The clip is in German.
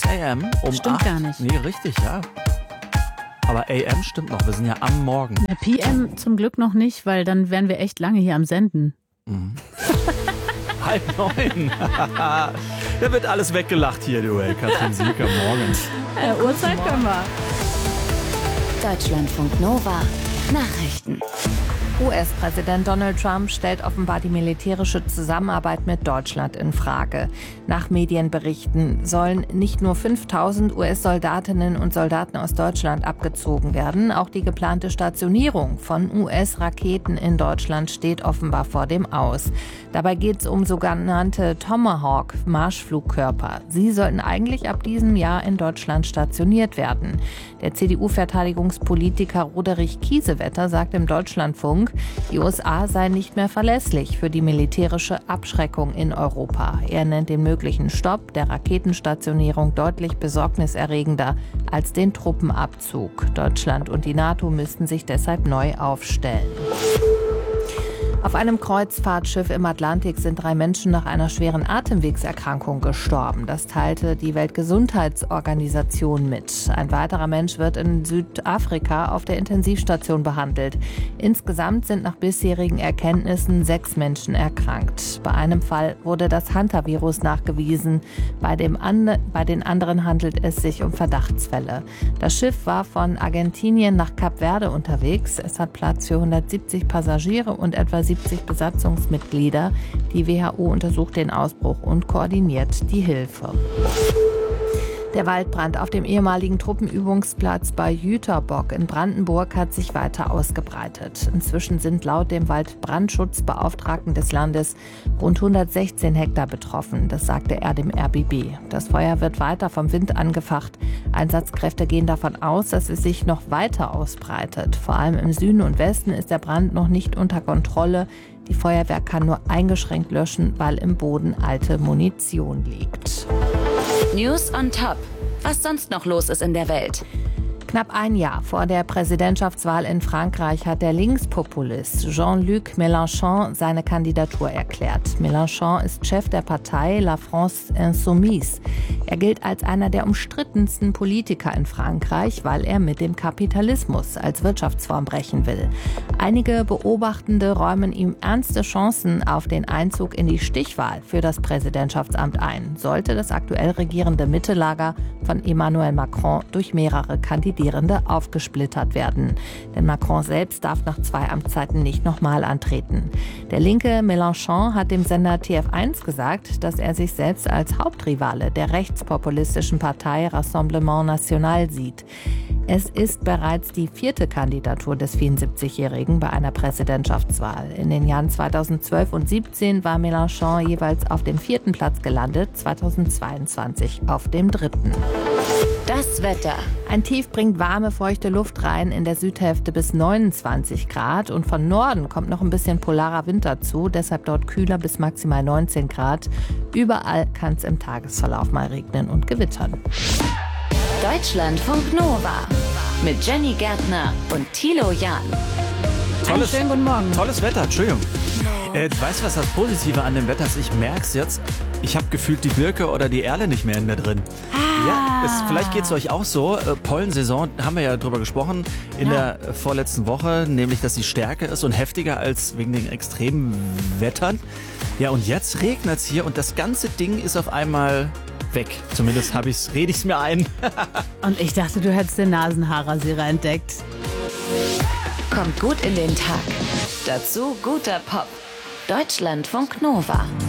a.m. um Stimmt 8. gar nicht. Nee, richtig, ja. Aber AM stimmt noch, wir sind ja am Morgen. Na, PM zum Glück noch nicht, weil dann wären wir echt lange hier am Senden. 8:30. Da wird alles weggelacht hier, du, ey. Katrin Sieker, morgen. Uhrzeit können wir. Deutschlandfunk Nova Nachrichten. US-Präsident Donald Trump stellt offenbar die militärische Zusammenarbeit mit Deutschland in Frage. Nach Medienberichten sollen nicht nur 5.000 US-Soldatinnen und Soldaten aus Deutschland abgezogen werden, auch die geplante Stationierung von US-Raketen in Deutschland steht offenbar vor dem Aus. Dabei geht es um sogenannte Tomahawk-Marschflugkörper. Sie sollten eigentlich ab diesem Jahr in Deutschland stationiert werden. Der CDU-Verteidigungspolitiker Roderich Kiesewetter sagt im Deutschlandfunk, die USA seien nicht mehr verlässlich für die militärische Abschreckung in Europa. Er nennt den möglichen Stopp der Raketenstationierung deutlich besorgniserregender als den Truppenabzug. Deutschland und die NATO müssten sich deshalb neu aufstellen. Auf einem Kreuzfahrtschiff im Atlantik sind 3 Menschen nach einer schweren Atemwegserkrankung gestorben. Das teilte die Weltgesundheitsorganisation mit. Ein weiterer Mensch wird in Südafrika auf der Intensivstation behandelt. Insgesamt sind nach bisherigen Erkenntnissen 6 Menschen erkrankt. Bei einem Fall wurde das Hantavirus nachgewiesen. Bei den anderen handelt es sich um Verdachtsfälle. Das Schiff war von Argentinien nach Kap Verde unterwegs. Es hat Platz für 170 Passagiere und etwa 70 Besatzungsmitglieder. Die WHO untersucht den Ausbruch und koordiniert die Hilfe. Der Waldbrand auf dem ehemaligen Truppenübungsplatz bei Jüterbock in Brandenburg hat sich weiter ausgebreitet. Inzwischen sind laut dem Waldbrandschutzbeauftragten des Landes rund 116 Hektar betroffen. Das sagte er dem RBB. Das Feuer wird weiter vom Wind angefacht. Einsatzkräfte gehen davon aus, dass es sich noch weiter ausbreitet. Vor allem im Süden und Westen ist der Brand noch nicht unter Kontrolle. Die Feuerwehr kann nur eingeschränkt löschen, weil im Boden alte Munition liegt. News on Top. Was sonst noch los ist in der Welt? Knapp ein Jahr vor der Präsidentschaftswahl in Frankreich hat der Linkspopulist Jean-Luc Mélenchon seine Kandidatur erklärt. Mélenchon ist Chef der Partei La France Insoumise. Er gilt als einer der umstrittensten Politiker in Frankreich, weil er mit dem Kapitalismus als Wirtschaftsform brechen will. Einige Beobachtende räumen ihm ernste Chancen auf den Einzug in die Stichwahl für das Präsidentschaftsamt ein, sollte das aktuell regierende Mittellager von Emmanuel Macron durch mehrere Kandidierende aufgesplittert werden. Denn Macron selbst darf nach 2 Amtszeiten nicht nochmal antreten. Der linke Mélenchon hat dem Sender TF1 gesagt, dass er sich selbst als Hauptrivale der rechtspopulistischen Partei Rassemblement National sieht. Es ist bereits die 4. Kandidatur des 74-Jährigen bei einer Präsidentschaftswahl. In den Jahren 2012 und 2017 war Mélenchon jeweils auf dem 4. Platz gelandet, 2022 auf dem 3. Das Wetter. Ein Tief bringt warme, feuchte Luft rein, in der Südhälfte bis 29 Grad. Und von Norden kommt noch ein bisschen polarer Wind dazu, deshalb dort kühler bis maximal 19 Grad. Überall kann es im Tagesverlauf mal regnen und gewittern. Deutschlandfunk Nova. Mit Jenny Gärtner und Thilo Jahn. Schönen guten Morgen. Tolles Wetter, Entschuldigung. Weißt du, was das Positive an dem Wetter ist? Ich merke es jetzt. Ich habe gefühlt die Birke oder die Erle nicht mehr in mir drin. Ja, vielleicht geht es euch auch so. Pollensaison, haben wir ja drüber gesprochen in der vorletzten Woche, nämlich, dass sie stärker ist und heftiger als wegen den extremen Wettern. Ja, und jetzt regnet es hier und das ganze Ding ist auf einmal weg. Zumindest rede ich es mir ein. Und ich dachte, du hättest den Nasenhaarrasierer entdeckt. Kommt gut in den Tag. Dazu guter Pop. Deutschlandfunk Nova.